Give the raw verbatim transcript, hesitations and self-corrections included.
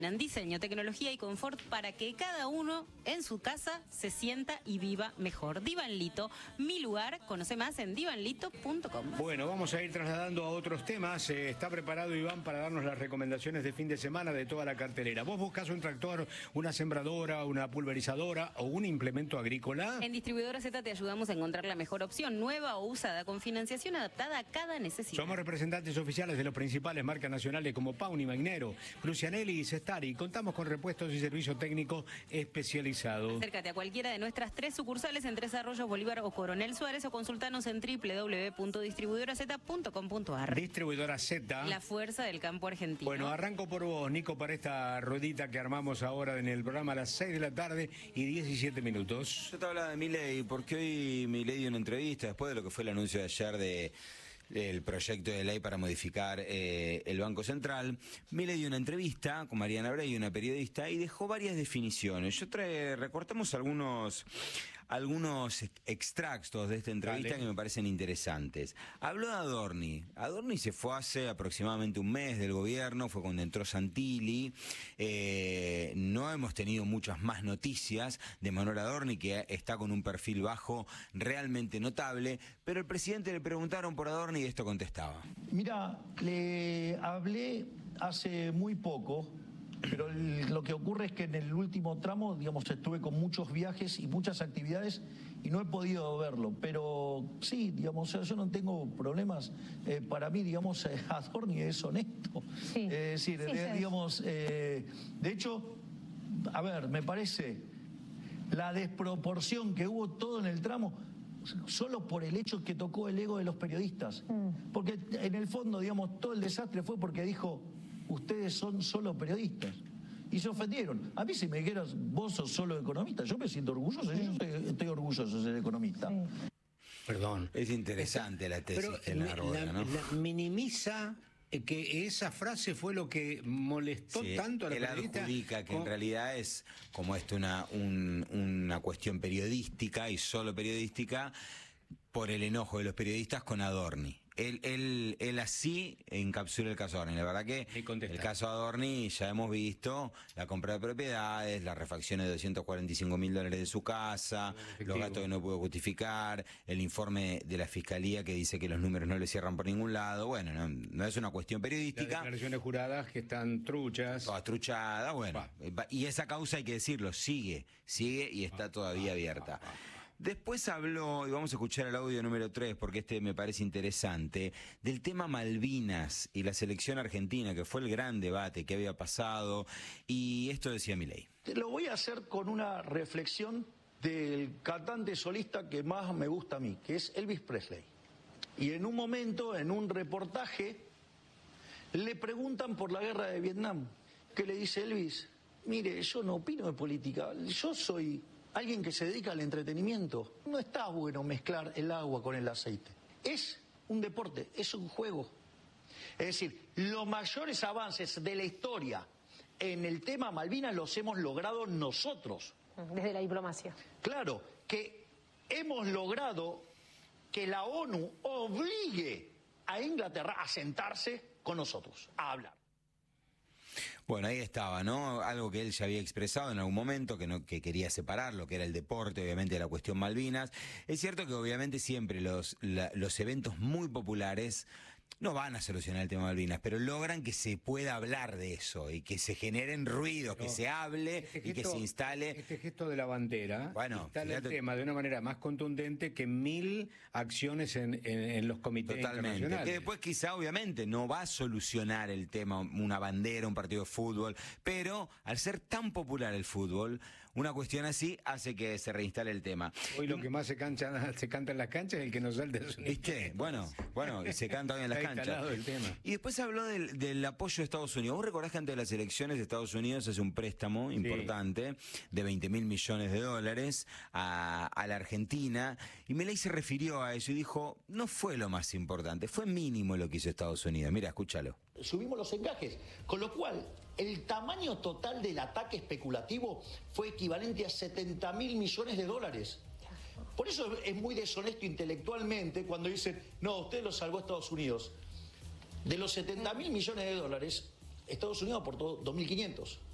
En diseño, tecnología y confort para que cada uno en su casa se sienta y viva mejor. Divanlito, mi lugar. Conoce más en divanlito punto com. Bueno, vamos a ir trasladando a otros temas. Eh, está preparado Iván para darnos las recomendaciones de fin de semana de toda la cartelera. ¿Vos buscas un tractor, una sembradora, una pulverizadora o un implemento agrícola? En Distribuidora Z te ayudamos a encontrar la mejor opción, nueva o usada, con financiación adaptada a cada necesidad. Somos representantes oficiales de los principales marcas nacionales como Pauni, Magnero, Crucianelli y Cestari. Y contamos con repuestos y servicio técnico especializado. Acércate a cualquiera de nuestras tres sucursales en Tres Arroyos, Bolívar o Coronel Suárez o consultanos en doble u doble u doble u punto distribuidora z punto com punto a r. Distribuidora Z. La fuerza del campo argentino. Bueno, arranco por vos, Nico, para esta ruedita que armamos ahora en el programa a las seis de la tarde y diecisiete minutos. Yo te hablaba de Milei, porque hoy Milei dio una entrevista después de lo que fue el anuncio de ayer de... el proyecto de ley para modificar eh, el Banco Central. Milei dio una entrevista con Mariana Brey, una periodista, y dejó varias definiciones. Yo trae, recortamos algunos, algunos extractos de esta entrevista Dale. que me parecen interesantes. Habló de Adorni. Adorni se fue hace aproximadamente un mes del gobierno, fue cuando entró Santilli. Eh, no hemos tenido muchas más noticias de Manuel Adorni, que está con un perfil bajo realmente notable, pero el presidente le preguntaron por Adorni y esto contestaba. Mira, le hablé hace muy poco, pero el, lo que ocurre es que en el último tramo, digamos, estuve con muchos viajes y muchas actividades y no he podido verlo, pero sí, digamos, o sea, yo no tengo problemas. Eh, para mí, digamos, eh, Adorni es honesto. Sí. Eh, es decir, sí, de, sí. digamos, eh, de hecho, a ver, me parece la desproporción que hubo todo en el tramo, solo por el hecho que tocó el ego de los periodistas. Mm. Porque en el fondo, digamos, todo el desastre fue porque dijo, ustedes son solo periodistas. Y se ofendieron. A mí si me dijeras, vos sos solo economista, yo me siento orgulloso, sí. yo estoy, estoy orgulloso de ser economista. Sí. Perdón. Es interesante Esta, la tesis pero que narra, la, ¿no? la minimiza... que esa frase fue lo que molestó sí, tanto a la él periodista. adjudica que con... en realidad es como esto una, un, una cuestión periodística y solo periodística por el enojo de los periodistas con Adorni. Él, él, él así encapsula el caso Adorni. La verdad que el caso Adorni ya hemos visto la compra de propiedades, las refacciones de doscientos cuarenta y cinco mil dólares de su casa, los gastos que no pudo justificar, el informe de la fiscalía que dice que los números no le cierran por ningún lado. Bueno, no, no es una cuestión periodística. Las declaraciones juradas que están truchas. Todas truchadas, bueno. Va. Y esa causa, hay que decirlo, sigue, sigue y está va, todavía va, abierta. Va, va, va. Después habló, y vamos a escuchar el audio número tres porque este me parece interesante, del tema Malvinas y la selección argentina, que fue el gran debate que había pasado, y esto decía Milei. Lo voy a hacer con una reflexión del cantante solista que más me gusta a mí, que es Elvis Presley. Y en un momento, en un reportaje, le preguntan por la guerra de Vietnam. ¿Qué le dice Elvis? Mire, yo no opino de política, yo soy... alguien que se dedica al entretenimiento. No está bueno mezclar el agua con el aceite. Es un deporte, es un juego. Es decir, los mayores avances de la historia en el tema Malvinas los hemos logrado nosotros. Desde la diplomacia. Claro, que hemos logrado que la ONU obligue a Inglaterra a sentarse con nosotros, a hablar. Bueno, ahí estaba, ¿no? Algo que él ya había expresado en algún momento, que no que quería separar lo que era el deporte, obviamente, de la cuestión Malvinas. Es cierto que obviamente siempre los, la, los eventos muy populares no van a solucionar el tema Malvinas, pero logran que se pueda hablar de eso y que se generen ruidos, pero que se hable este gesto, y que se instale... Este gesto de la bandera bueno, instala el tema de una manera más contundente que mil acciones en, en, en los comités Totalmente. internacionales. Que después quizá, obviamente, no va a solucionar el tema una bandera, un partido de fútbol, pero al ser tan popular el fútbol, una cuestión así hace que se reinstale el tema. Hoy lo que más se, cancha, se canta en las canchas es el que nos salta de su ¿Viste? Bueno, bueno, y se canta hoy en las canchas. El tema. Y después habló del, del apoyo de Estados Unidos. ¿Vos recordás que antes de las elecciones de Estados Unidos hace un préstamo sí. importante de veinte mil millones de dólares a, a la Argentina? Y Milei se refirió a eso y dijo, no fue lo más importante, fue mínimo lo que hizo Estados Unidos. Mira, escúchalo. Subimos los encajes, con lo cual el tamaño total del ataque especulativo fue equivalente a setenta mil millones de dólares. Por eso es muy deshonesto intelectualmente cuando dicen, no, usted lo salvó a Estados Unidos. De los setenta mil millones de dólares, Estados Unidos aportó dos mil quinientos.